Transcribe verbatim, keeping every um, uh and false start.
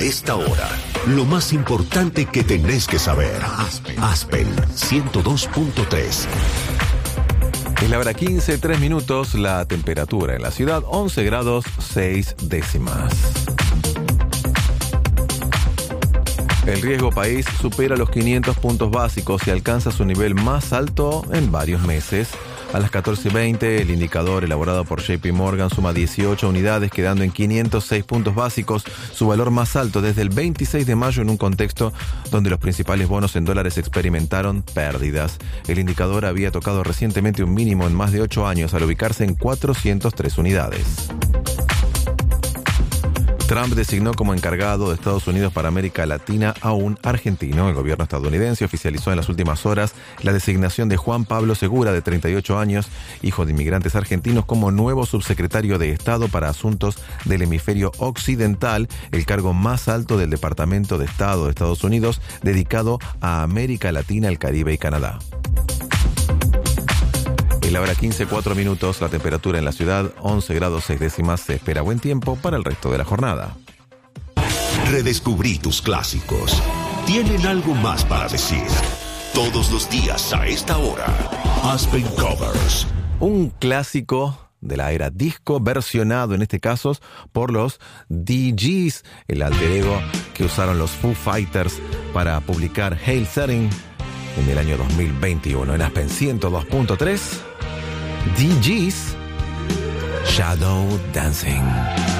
esta hora, lo más importante que tenés que saber. Aspen, Aspen ciento dos punto tres. Es la hora quince, tres minutos, la temperatura en la ciudad once grados seis décimas. El riesgo país supera los quinientos puntos básicos y alcanza su nivel más alto en varios meses. A las catorce veinte, el indicador elaborado por J P Morgan suma dieciocho unidades, quedando en quinientos seis puntos básicos, su valor más alto desde el veintiséis de mayo en un contexto donde los principales bonos en dólares experimentaron pérdidas. El indicador había tocado recientemente un mínimo en más de ocho años al ubicarse en cuatrocientas tres unidades. Trump designó como encargado de Estados Unidos para América Latina a un argentino. El gobierno estadounidense oficializó en las últimas horas la designación de Juan Pablo Segura, de treinta y ocho años, hijo de inmigrantes argentinos, como nuevo subsecretario de Estado para Asuntos del Hemisferio Occidental, el cargo más alto del Departamento de Estado de Estados Unidos, dedicado a América Latina, el Caribe y Canadá. La hora quince, cuatro minutos, la temperatura en la ciudad once grados seis décimas. Se espera buen tiempo para el resto de la jornada. Redescubrí tus clásicos. Tienen algo más para decir. Todos los días a esta hora. Aspen Covers. Un clásico de la era disco, versionado en este caso por los D Gs, el alter ego que usaron los Foo Fighters para publicar Hail Setting en el año dos mil veintiuno. En Aspen ciento dos punto tres, D Gs, Shadow Dancing.